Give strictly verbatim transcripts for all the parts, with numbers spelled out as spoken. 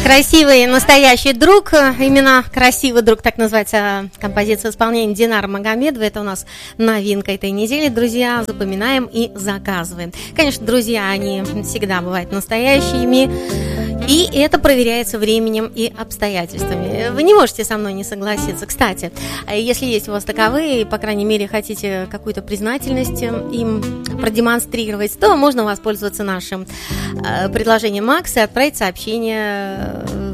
Красивый настоящий друг, именно красивый друг, так называется композиция исполнения Динара Магомедова. Это у нас новинка этой недели, друзья. Запоминаем и заказываем. Конечно, друзья, они всегда бывают настоящими, и это проверяется временем и обстоятельствами. Вы не можете со мной не согласиться. Кстати, если есть у вас таковые, по крайней мере, хотите какую-то признательность им продемонстрировать, то можно воспользоваться нашим предложением Макс и отправить сообщение,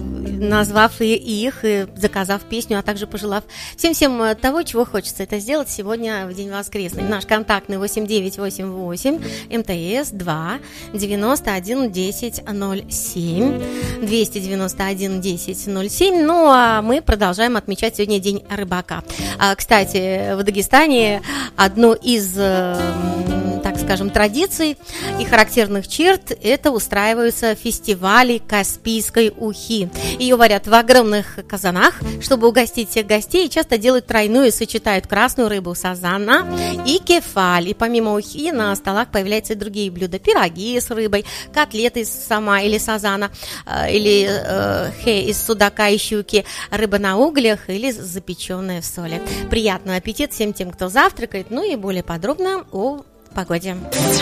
назвав и их, и заказав песню, а также пожелав всем-всем того, чего хочется это сделать сегодня в день воскресный. Наш контактный восемь девять восемь восемь эм тэ эс два девяносто один десять ноль семь двести девяносто один десять ноль семь. Ну, а мы продолжаем отмечать сегодня День рыбака. А, кстати, в Дагестане одно из, так скажем, традиций и характерных черт – это устраиваются фестивали Каспийской ухи. Ее варят в огромных казанах, чтобы угостить всех гостей, и часто делают тройную, сочетают красную рыбу сазана и кефаль. И помимо ухи на столах появляются и другие блюда: пироги с рыбой, котлеты из сама или сазана, или э, хэ из судака и щуки, рыба на углях или запеченная в соли. Приятного аппетита всем тем, кто завтракает. Ну и более подробно о погоде.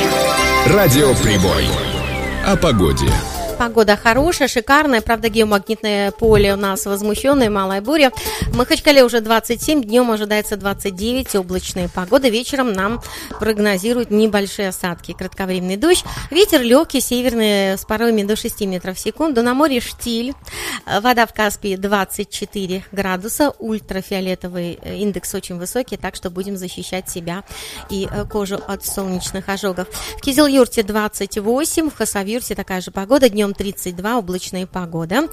Радио Прибой. О погоде. Погода хорошая, шикарная, правда, геомагнитное поле у нас возмущенное, малая буря. В Махачкале уже двадцать семь, днем ожидается двадцать девять, облачная погода. Вечером нам прогнозируют небольшие осадки, кратковременный дождь. Ветер легкий, северный, с порывами до шести метров в секунду. На море штиль. Вода в Каспии двадцать четыре градуса. Ультрафиолетовый индекс очень высокий, так что будем защищать себя и кожу от солнечных ожогов. В Кизилюрте двадцать восемь, в Хасавюрте такая же погода. Днем тридцать два, облачная погода.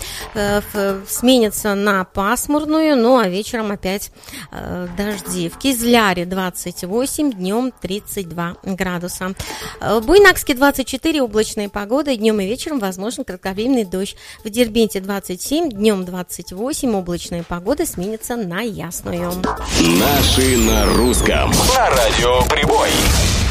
Сменится на пасмурную, ну а вечером опять дожди. В Кизляре двадцать восемь, днем тридцать два градуса. В Буйнакске двадцать четыре, облачная погода. Днем и вечером возможен кратковременный дождь. В Дербенте двадцать семь, днем двадцать восемь, облачная погода сменится на ясную. Наши на русском. На радио Прибой.